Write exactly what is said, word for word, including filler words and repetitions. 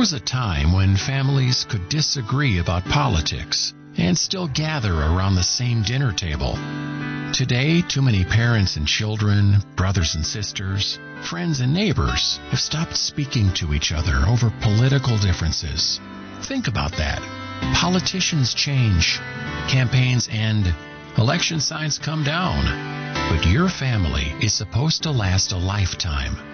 was a time when families could disagree about politics and still gather around the same dinner table. Today, too many parents and children, brothers and sisters, friends and neighbors have stopped speaking to each other over political differences. Think about that. Politicians change, campaigns end, election signs come down, but your family is supposed to last a lifetime.